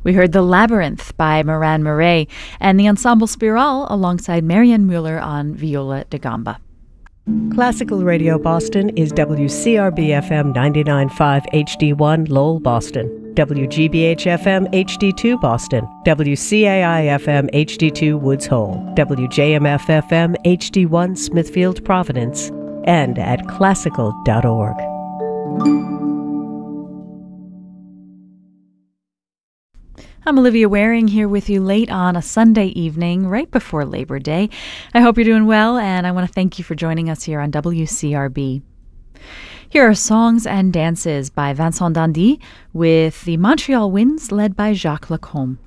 We heard The Labyrinth by Moran Murray and the Ensemble Spiral alongside Marianne Mueller on viola da gamba. Classical Radio Boston is WCRB-FM 99.5 HD1 Lowell, Boston, WGBH-FM HD2 Boston, WCAI-FM HD2 Woods Hole, WJMF-FM HD1 Smithfield, Providence, and at classical.org. I'm Olivia Waring here with you late on a Sunday evening, right before Labor Day. I hope you're doing well, and I want to thank you for joining us here on WCRB. Here are Songs and Dances by Vincent Dandy with the Montreal Winds led by Jacques Lacombe.